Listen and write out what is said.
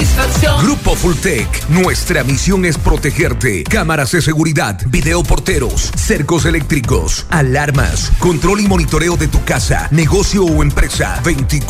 satisfacción. Grupo Fulltech, nuestra misión es protegerte. Cámaras de seguridad, videoporteros, cercos eléctricos, alarmas, control y monitoreo de tu casa, negocio o empresa 24